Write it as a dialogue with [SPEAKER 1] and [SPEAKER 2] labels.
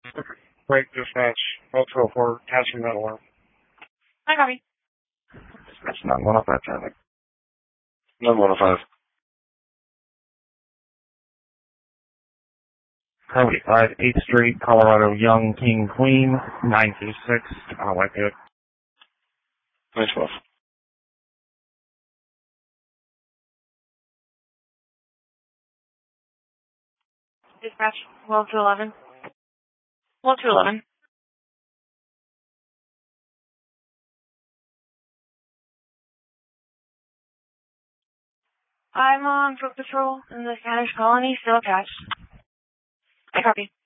[SPEAKER 1] Break dispatch, 1204, passing that alarm.
[SPEAKER 2] I copy.
[SPEAKER 3] Dispatch 9105 traffic.
[SPEAKER 1] 9105.
[SPEAKER 3] Cody 5, 8th Street, Colorado, Young, King, Queen, 926. I like it.
[SPEAKER 1] 912.
[SPEAKER 2] Dispatch 12 to 11. 12 to 11. I'm on foot patrol in the Spanish colony, still attached. I copy.